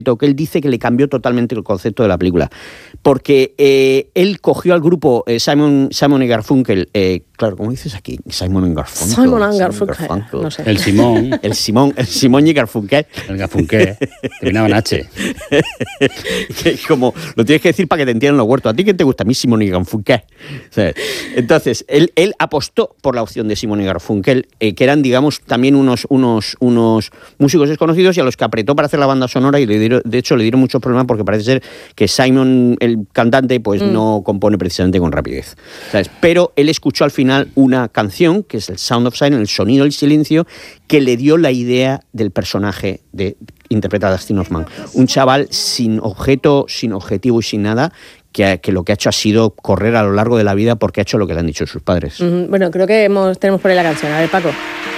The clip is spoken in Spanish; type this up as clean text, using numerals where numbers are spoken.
que él dice que le cambió totalmente el concepto de la película, porque él cogió al grupo Simon y Garfunkel, claro, ¿cómo dices aquí? Simon y Garfunkel. Simon and Garfunkel. No sé. El Simón. El Simón y Garfunkel. El Garfunkel. Terminaba en H. Que como lo tienes que decir para que te entiendan los huertos. ¿A ti quién te gusta? A mí Simon y Garfunkel. ¿Sabes? Entonces, él apostó por la opción de Simon y Garfunkel, que eran, digamos, también unos músicos desconocidos y a los que apretó para hacer la banda sonora y de hecho le dieron muchos problemas porque parece ser que Simon, el cantante, pues no compone precisamente con rapidez, ¿sabes? Pero él escuchó al final una canción que es el Sound of Silence, el sonido del silencio, que le dio la idea del personaje interpretado a Dustin Hoffman, un chaval sin objeto, sin objetivo y sin nada, que lo que ha hecho ha sido correr a lo largo de la vida porque ha hecho lo que le han dicho sus padres. Bueno, creo que tenemos por ahí la canción. A ver, Paco.